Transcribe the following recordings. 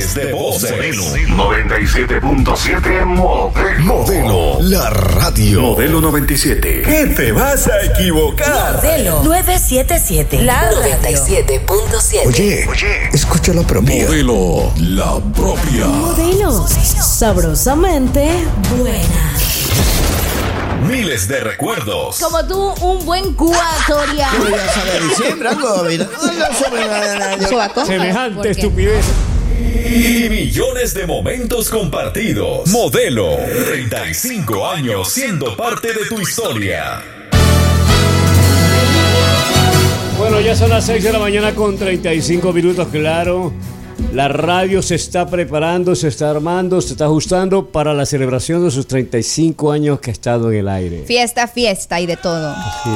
Millones de voces. Modelo 97.7 Modelo, la radio. Modelo 97. ¿Qué te vas a equivocar? Modelo 977, la 97.7. Oye, escucha la propia. Modelo, la propia. Modelo, sabrosamente buena. Miles de recuerdos. Como tú, un buen ecuatoriano. Semejante estupidez. Y millones de momentos compartidos. Modelo, 35 años siendo parte de tu historia. Bueno, ya son las 6 de la mañana con 35 minutos, claro. La radio se está preparando, se está armando, se está ajustando para la celebración de sus 35 años que ha estado en el aire. Fiesta y de todo. Así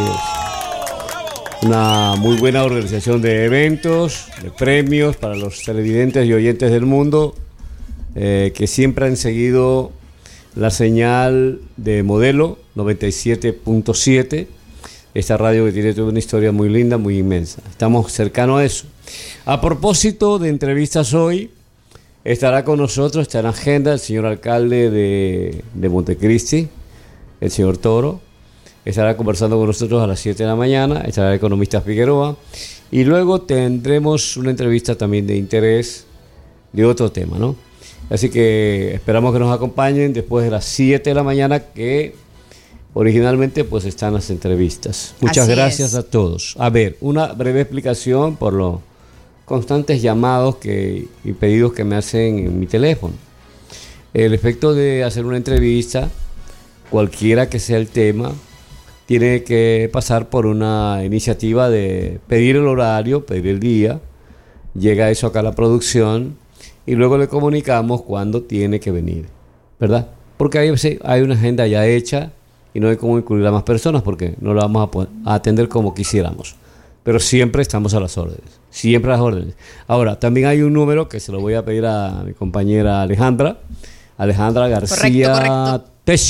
es. Una muy buena organización de eventos, de premios para los televidentes y oyentes del mundo que siempre han seguido la señal de Modelo 97.7. Esta radio que tiene toda una historia muy linda, muy inmensa. Estamos cercanos a eso. A propósito de entrevistas hoy, estará con nosotros, está en agenda el señor alcalde de Montecristi, el señor Toro. Estará conversando con nosotros a las 7 de la mañana, estará el economista Figueroa. Y luego tendremos una entrevista también de interés de otro tema, ¿no? Así que esperamos que nos acompañen después de las 7 de la mañana, que originalmente pues están las entrevistas. Muchas gracias a todos. A ver, una breve explicación por los constantes llamados y pedidos que me hacen en mi teléfono. El efecto de hacer una entrevista, cualquiera que sea el tema, tiene que pasar por una iniciativa de pedir el horario, pedir el día. Llega eso acá a la producción y luego le comunicamos cuándo tiene que venir, ¿verdad? Porque hay una agenda ya hecha y no hay cómo incluir a más personas porque no la vamos a atender como quisiéramos. Pero siempre estamos a las órdenes, siempre a las órdenes. Ahora, también hay un número que se lo voy a pedir a mi compañera Alejandra García. Correcto.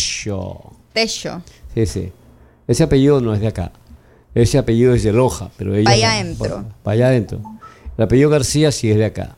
Techo. Sí. Ese apellido no es de acá. Ese apellido es de Loja, pero ella... Para allá adentro. El apellido García sí es de acá.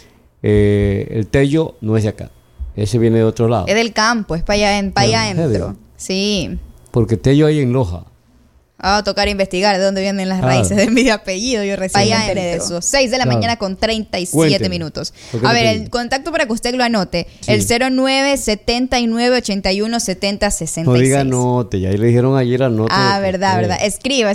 El Tello no es de acá. Ese viene de otro lado. Es del campo, es para allá adentro. Sí. Porque Tello hay en Loja. Va a tocar investigar de dónde vienen las raíces de mi apellido. Yo recién me enteré de eso. 6 de la mañana con 37 minutos. A ver, el contacto para que usted lo anote. Sí. El 09 79 81 70 66. No diga anote, ya le dijeron ayer anote. Verdad. Escriba.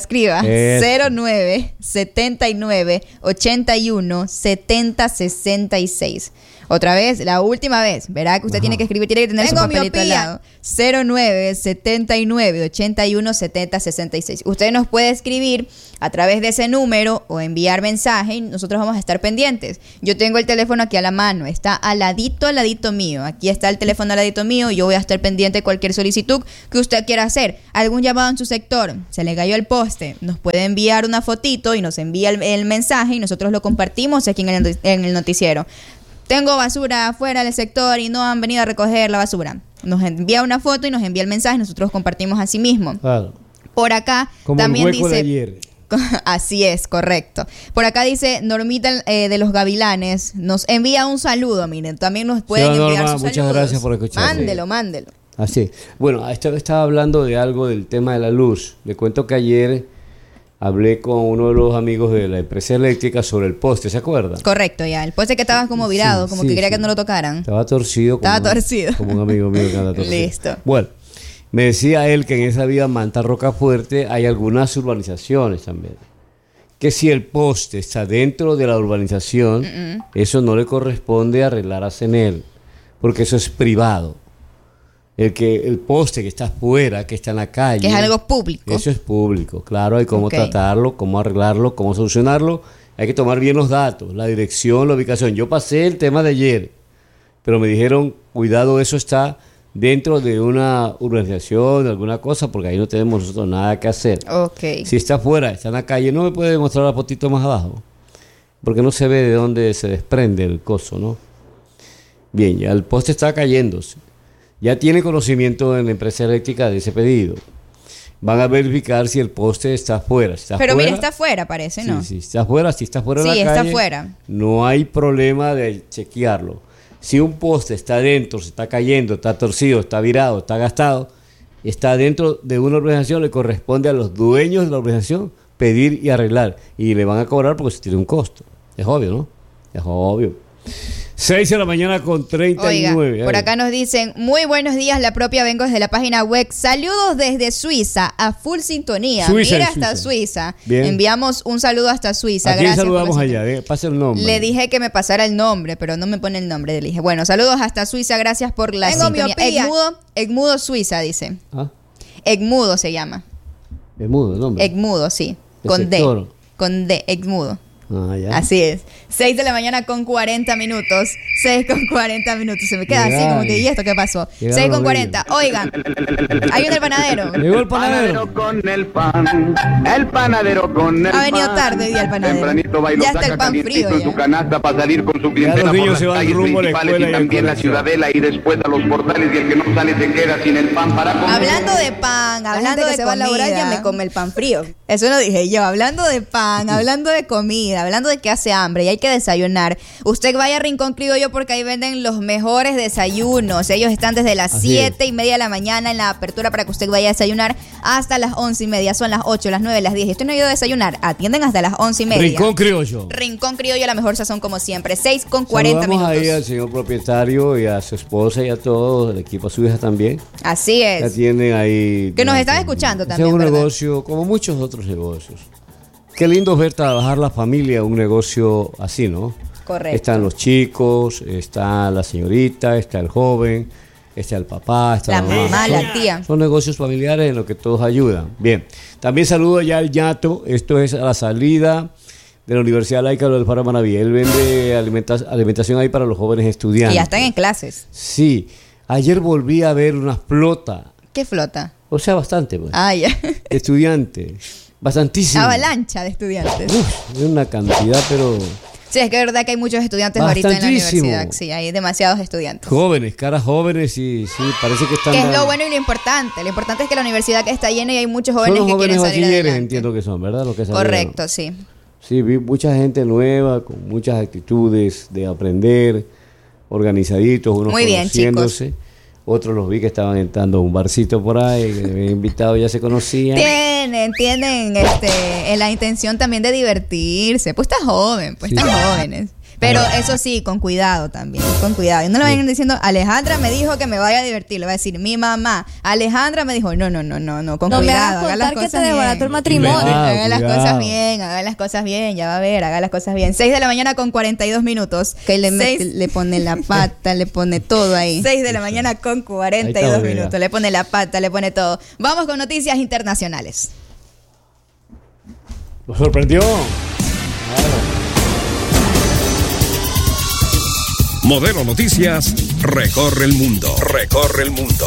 09 79 81 70 66. Otra vez, la última vez. Verá que usted tiene que escribir, tiene que tener su papelito al lado. 09 79 81 70 66. Usted nos puede escribir a través de ese número o enviar mensaje y nosotros vamos a estar pendientes. Yo tengo el teléfono aquí a la mano, está al ladito mío. Aquí está el teléfono al ladito mío y yo voy a estar pendiente de cualquier solicitud que usted quiera hacer. Algún llamado en su sector, se le cayó el poste, nos puede enviar una fotito y nos envía el mensaje y nosotros lo compartimos aquí en el noticiero. Tengo basura afuera del sector y no han venido a recoger la basura. Nos envía una foto y nos envía el mensaje, nosotros compartimos así mismo. Claro. Por acá como también el hueco dice... de ayer. Así es, correcto. Por acá dice Normita de los Gavilanes, nos envía un saludo, miren, también nos pueden enviar sus muchas saludos. Gracias por escuchar. Mándelo. Así. Bueno, estaba hablando de algo del tema de la luz. Le cuento que ayer hablé con uno de los amigos de la empresa eléctrica sobre el poste, ¿se acuerda? Correcto, ya. El poste que estaba como virado, que quería que no lo tocaran. Estaba torcido. Como un amigo mío que anda torcido. Listo. Bueno, me decía él que en esa vía Manta Rocafuerte hay algunas urbanizaciones también. Que si el poste está dentro de la urbanización, eso no le corresponde arreglar a CENEL, porque eso es privado. El poste que está afuera, que está en la calle, que es algo público. Eso es público, claro, hay cómo tratarlo, cómo arreglarlo, cómo solucionarlo. Hay que tomar bien los datos, la dirección, la ubicación. Yo pasé el tema de ayer, pero me dijeron, cuidado, eso está dentro de una urbanización, alguna cosa, porque ahí no tenemos nosotros nada que hacer. Si está afuera, está en la calle, no me puede mostrar la fotito más abajo, porque no se ve de dónde se desprende el coso, ¿no? Bien, ya el poste está cayéndose. Ya tiene conocimiento en la empresa eléctrica de ese pedido. van a verificar si el poste está afuera. Pero mira, está afuera, parece, ¿no? Sí, está afuera, si está afuera de la calle. Sí, está afuera. No hay problema de chequearlo. Si un poste está dentro, se está cayendo, está torcido, está virado, está gastado, está dentro de una organización, le corresponde a los dueños de la organización pedir y arreglar. Y le van a cobrar porque se tiene un costo. Es obvio, ¿no? Es obvio. 6 de la mañana con 39. Oiga, por acá nos dicen, muy buenos días, la propia vengo desde la página web. Saludos desde Suiza, a full sintonía. Mira hasta Suiza. Bien. Enviamos un saludo hasta Suiza. ¿A quién gracias saludamos allá? Pase el nombre. Le dije que me pasara el nombre, pero no me pone el nombre. Le dije, bueno, saludos hasta Suiza, gracias por la sintonía. Egmudo Suiza, dice. ¿Ah? Egmudo se llama. Egmudo, el nombre. Egmudo, sí. Con D. Con D, Egmudo. Ah, ya. Así es. 6 de la mañana con 40 minutos. 6 con 40 minutos. Se me queda así como que, ¿y esto qué pasó? 6 con 40. Oigan, hay un el panadero. Llegó el panadero. Con el pan. El panadero con el pan. Ha venido tarde hoy día el panadero. Tempranito bailó, ya está el pan frío. En su canasta para salir con su clientela los niños por se las van calles rumbo a la principales escuela y también la ciudadela y después a los portales, y el que no sale se queda sin el pan para comer. Hablando de pan, hablando de que se va a laburar ya me come el pan frío. Eso lo dije yo, hablando de pan, hablando de comida, hablando de que hace hambre y hay que desayunar. Usted vaya a Rincón Criollo porque ahí venden los mejores desayunos. Ellos están desde las 7:30 de la mañana en la apertura para que usted vaya a desayunar hasta las 11:30. Son las 8, las 9, las 10. Y usted no ha ido a desayunar, atienden hasta las 11:30. Rincón Criollo. Rincón Criollo, la mejor sazón como siempre. 6 con 40 minutos. Ahí al señor propietario y a su esposa y a todo el equipo, a su hija también. Así es. La tienen ahí. Que nos están escuchando también. Es un ¿verdad? negocio como muchos otros negocios. Qué lindo ver trabajar la familia, un negocio así, ¿no? Correcto. Están los chicos, está la señorita, está el joven, está el papá, está la mamá, la tía. Son negocios familiares en los que todos ayudan. Bien, también saludo ya al Ñato, esto es a la salida de la Universidad Laica del Faro Manaví. Él vende alimentación ahí para los jóvenes estudiantes. Y ya están en clases. Sí, ayer volví a ver una flota. ¿Qué flota? O sea, bastante, pues. Ah, ya. Estudiantes. Bastantísimo. Avalancha de estudiantes. Una cantidad, pero... Sí, es que es verdad que hay muchos estudiantes ahorita en la universidad. Sí, hay demasiados estudiantes. Jóvenes, caras jóvenes y sí, parece que están... Que es lo bueno y lo importante. Lo importante es que la universidad está llena y hay muchos jóvenes son los que quieren salir bachilleres, adelante. entiendo que son, ¿verdad? Los que salieron. Correcto, sí. Sí, vi mucha gente nueva, con muchas actitudes de aprender, organizaditos, unos muy bien, conociéndose. chicos. Otros los vi que estaban entrando a un barcito por ahí, que me habían invitado, ya se conocían. Tienen la intención también de divertirse. Pues está joven, pues sí, están jóvenes. Pero eso sí, con cuidado también, con cuidado. Y no le vayan diciendo, Alejandra me dijo que me vaya a divertir. Le va a decir, mi mamá, Alejandra me dijo, no, con cuidado. Haga las cosas que te desbarató el matrimonio. Haga las cosas bien, ya va a ver, haga las cosas bien. 6 de la mañana con 42 minutos. Que le pone la pata, le pone todo ahí. 6 de la mañana con 42 minutos. Le pone la pata, le pone todo. Vamos con noticias internacionales. ¿Lo sorprendió? Modelo Noticias recorre el mundo. Recorre el mundo.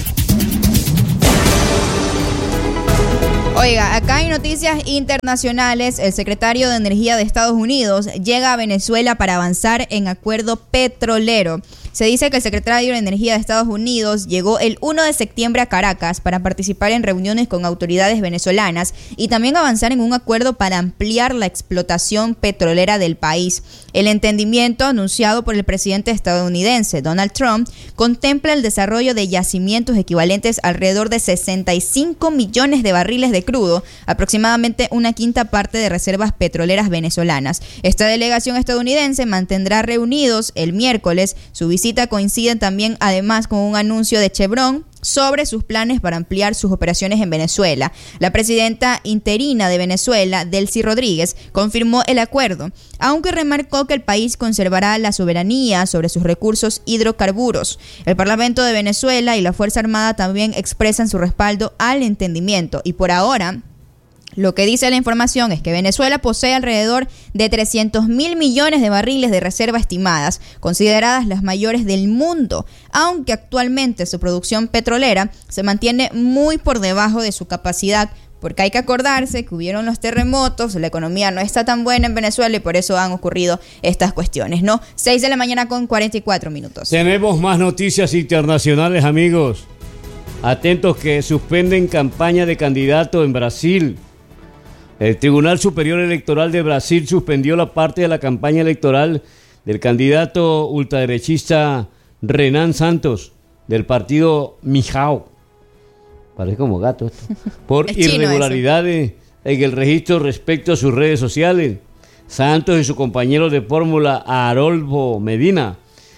Oiga, acá hay noticias internacionales. El secretario de Energía de Estados Unidos llega a Venezuela para avanzar en acuerdo petrolero. Se dice que el secretario de Energía de Estados Unidos llegó el 1 de septiembre a Caracas para participar en reuniones con autoridades venezolanas y también avanzar en un acuerdo para ampliar la explotación petrolera del país. El entendimiento anunciado por el presidente estadounidense Donald Trump contempla el desarrollo de yacimientos equivalentes a alrededor de 65 millones de barriles de crudo, aproximadamente una quinta parte de reservas petroleras venezolanas. Esta delegación estadounidense mantendrá reunidos el miércoles. Su visita coincide también además con un anuncio de Chevron sobre sus planes para ampliar sus operaciones en Venezuela. La presidenta interina de Venezuela, Delcy Rodríguez, confirmó el acuerdo, aunque remarcó que el país conservará la soberanía sobre sus recursos hidrocarburos. El Parlamento de Venezuela y la Fuerza Armada también expresan su respaldo al entendimiento y por ahora lo que dice la información es que Venezuela posee alrededor de 300.000 millones de barriles de reserva estimadas, consideradas las mayores del mundo, aunque actualmente su producción petrolera se mantiene muy por debajo de su capacidad, porque hay que acordarse que hubieron los terremotos, la economía no está tan buena en Venezuela y por eso han ocurrido estas cuestiones, ¿no? 6 de la mañana con 44 minutos. Tenemos más noticias internacionales, amigos. Atentos que suspenden campaña de candidato en Brasil. El Tribunal Superior Electoral de Brasil suspendió la parte de la campaña electoral del candidato ultraderechista Renan Santos, del partido Mijao. Parece como gato esto. Por irregularidades en el registro respecto a sus redes sociales. Santos y su compañero de fórmula, Haroldo Medina,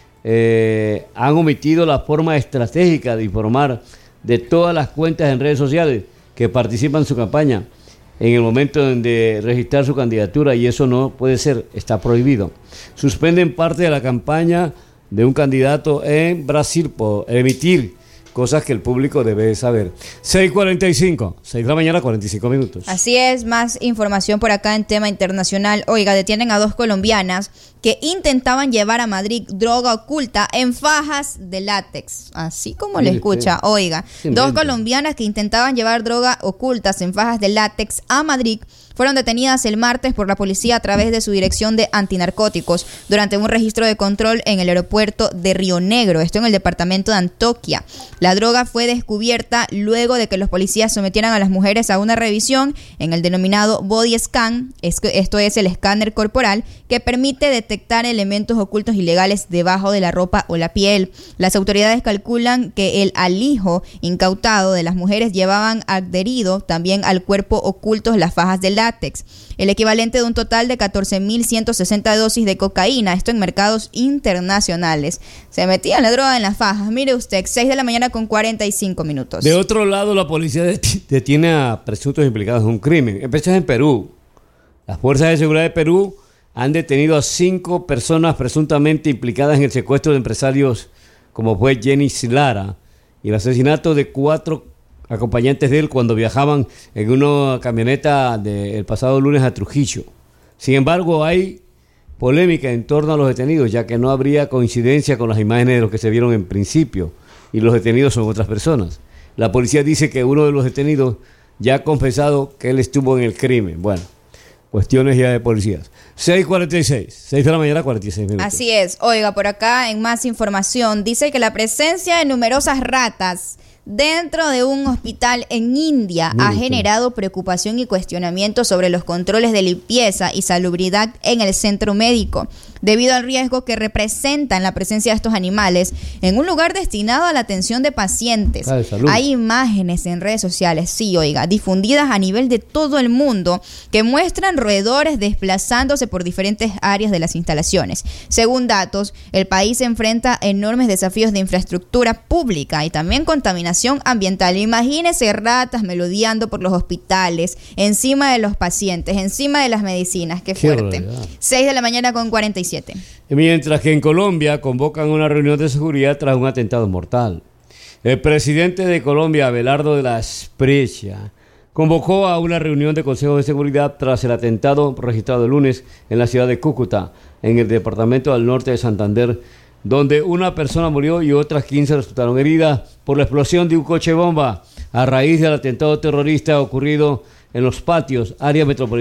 han omitido la forma estratégica de informar de todas las cuentas en redes sociales que participan en su campaña en el momento de registrar su candidatura, y eso no puede ser, está prohibido. Suspenden parte de la campaña de un candidato en Brasil por emitir cosas que el público debe saber. 6:45, 6 de la mañana, 45 minutos. Así es, más información por acá en tema internacional. Oiga, detienen a 2 colombianas que intentaban llevar a Madrid droga oculta en fajas de látex. Así como le escucha, oiga. 2 colombianas que intentaban llevar droga ocultas en fajas de látex a Madrid fueron detenidas el martes por la policía a través de su dirección de antinarcóticos durante un registro de control en el aeropuerto de Río Negro, esto en el departamento de Antioquia. La droga fue descubierta luego de que los policías sometieran a las mujeres a una revisión en el denominado body scan, esto es el escáner corporal que permite detectar elementos ocultos ilegales debajo de la ropa o la piel. Las autoridades calculan que el alijo incautado de las mujeres llevaban adherido también al cuerpo ocultos las fajas de látex, el equivalente de un total de 14.160 dosis de cocaína, esto en mercados internacionales. Se metían la droga en las fajas. Mire usted, 6 de la mañana con 45 minutos. De otro lado, la policía detiene a presuntos implicados en un crimen. Empezó en Perú. Las fuerzas de seguridad de Perú han detenido a 5 personas presuntamente implicadas en el secuestro de empresarios como fue Jenny Lara y el asesinato de 4 acompañantes de él cuando viajaban en una camioneta el pasado lunes a Trujillo. Sin embargo, hay polémica en torno a los detenidos, ya que no habría coincidencia con las imágenes de los que se vieron en principio, y los detenidos son otras personas. La policía dice que uno de los detenidos ya ha confesado que él estuvo en el crimen. Bueno, cuestiones ya de policías. 6:46, 6 de la mañana, 46 minutos. Así es. Oiga, por acá en más información, dice que la presencia de numerosas ratas dentro de un hospital en India ha generado preocupación y cuestionamiento sobre los controles de limpieza y salubridad en el centro médico, debido al riesgo que representan la presencia de estos animales en un lugar destinado a la atención de pacientes. Hay imágenes en redes sociales, sí, oiga, difundidas a nivel de todo el mundo que muestran roedores desplazándose por diferentes áreas de las instalaciones. Según datos, el país enfrenta enormes desafíos de infraestructura pública y también contaminación ambiental. Imagínese ratas merodeando por los hospitales, encima de los pacientes, encima de las medicinas. Qué fuerte. 6 de la mañana con 47. Mientras que en Colombia convocan una reunión de seguridad tras un atentado mortal. El presidente de Colombia, Abelardo de la Espriella, convocó a una reunión de Consejo de Seguridad tras el atentado registrado el lunes en la ciudad de Cúcuta, en el departamento del norte de Santander, donde una persona murió y otras 15 resultaron heridas por la explosión de un coche bomba a raíz del atentado terrorista ocurrido en Los Patios, área metropolitana